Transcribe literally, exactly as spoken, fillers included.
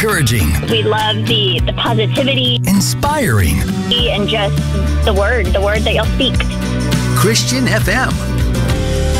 Encouraging. We love the, the positivity. Inspiring. And just the word, the word that you'll speak. Christian F M.